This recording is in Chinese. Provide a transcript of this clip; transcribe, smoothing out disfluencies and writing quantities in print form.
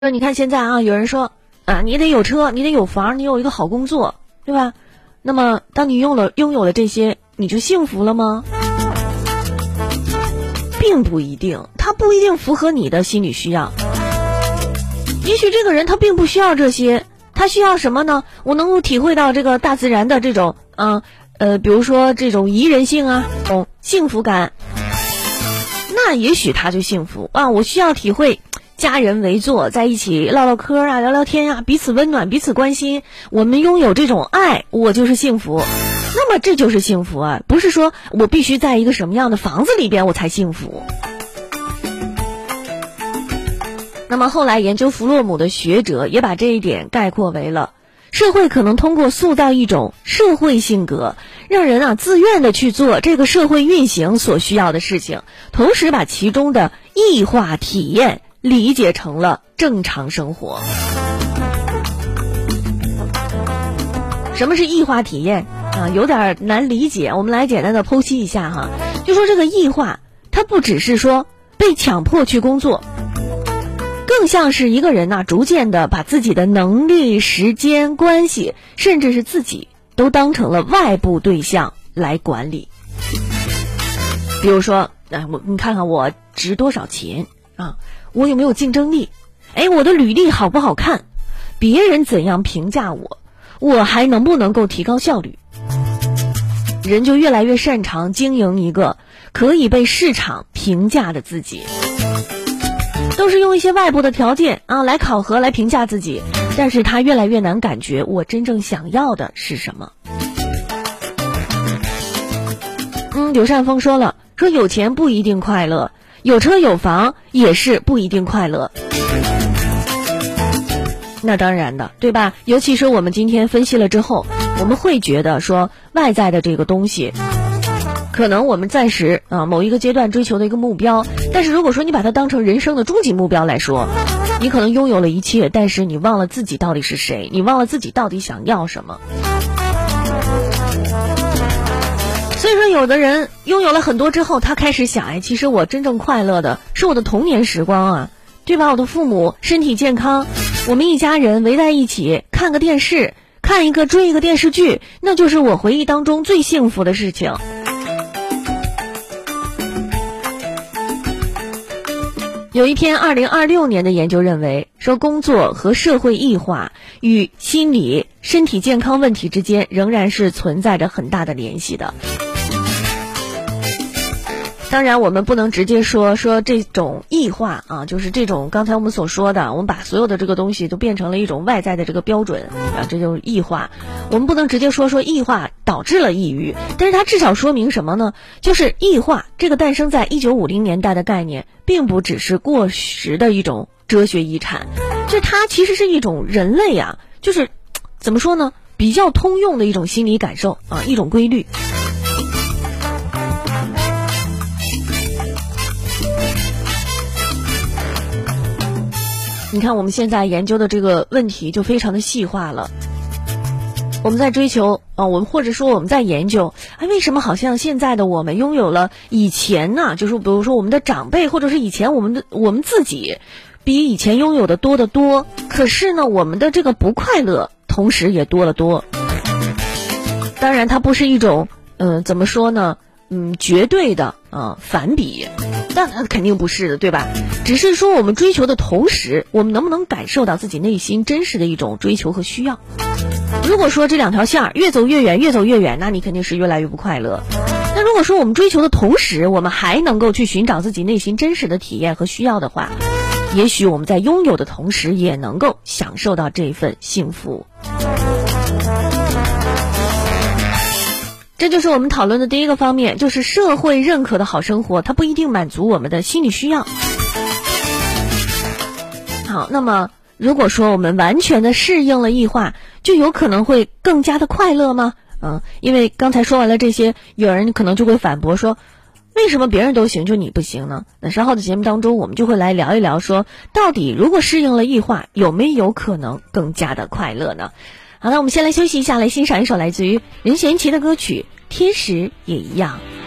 你看现在啊，有人说啊，你得有车，你得有房，你有一个好工作，对吧？那么当你拥有了这些，你就幸福了吗？并不一定，它不一定符合你的心理需要。也许这个人他并不需要这些，他需要什么呢？我能够体会到这个大自然的这种比如说这种宜人性啊，这种幸福感，那也许他就幸福啊。我需要体会家人围坐在一起唠唠嗑啊，聊聊天啊，彼此温暖，彼此关心，我们拥有这种爱，我就是幸福。那么这就是幸福啊，不是说我必须在一个什么样的房子里边我才幸福。那么后来研究弗洛姆的学者也把这一点概括为了，社会可能通过塑造一种社会性格，让人自愿的去做这个社会运行所需要的事情，同时把其中的异化体验理解成了正常生活。什么是异化体验啊？有点难理解，我们来简单的剖析一下哈。就说这个异化，它不只是说被强迫去工作，更像是一个人逐渐的把自己的能力、时间、关系，甚至是自己都当成了外部对象来管理。比如说你看看我值多少钱啊，我有没有竞争力，我的履历好不好看，别人怎样评价我，我还能不能够提高效率。人就越来越擅长经营一个可以被市场评价的自己，都是用一些外部的条件来考核来评价自己，但是他越来越难感觉我真正想要的是什么。柳善风说了，说有钱不一定快乐，有车有房也是不一定快乐。那当然的，对吧？尤其是我们今天分析了之后，我们会觉得说外在的这个东西可能我们暂时某一个阶段追求的一个目标，但是如果说你把它当成人生的终极目标来说，你可能拥有了一切，但是你忘了自己到底是谁，你忘了自己到底想要什么。所以说有的人拥有了很多之后，他开始想其实我真正快乐的是我的童年时光啊，对吧？我的父母身体健康，我们一家人围在一起看个电视，追一个电视剧，那就是我回忆当中最幸福的事情。有一篇2026年的研究认为，说工作和社会异化与心理、身体健康问题之间仍然是存在着很大的联系的。当然我们不能直接说这种异化就是这种刚才我们所说的，我们把所有的这个东西都变成了一种外在的这个标准这就是异化。我们不能直接说异化导致了抑郁，但是它至少说明什么呢？就是异化这个诞生在1950年代的概念并不只是过时的一种哲学遗产，就它其实是一种人类就是怎么说呢，比较通用的一种心理感受一种规律。你看我们现在研究的这个问题就非常的细化了，我们在追求或者说我们在研究为什么好像现在的我们拥有了以前就是比如说我们的长辈或者是以前我们自己比以前拥有的多得多，可是呢我们的这个不快乐同时也多了多。当然它不是一种怎么说呢绝对的反比，但肯定不是的，对吧？只是说我们追求的同时，我们能不能感受到自己内心真实的一种追求和需要。如果说这两条线越走越远，那你肯定是越来越不快乐。那如果说我们追求的同时，我们还能够去寻找自己内心真实的体验和需要的话，也许我们在拥有的同时也能够享受到这份幸福。这就是我们讨论的第一个方面，就是社会认可的好生活，它不一定满足我们的心理需要。好，那么如果说我们完全的适应了异化，就有可能会更加的快乐吗？因为刚才说完了这些，有人可能就会反驳说，为什么别人都行就你不行呢？那稍后的节目当中我们就会来聊一聊说，到底如果适应了异化，有没有可能更加的快乐呢？好，那我们先来休息一下，来欣赏一首来自于任贤齐的歌曲《天使也一样》。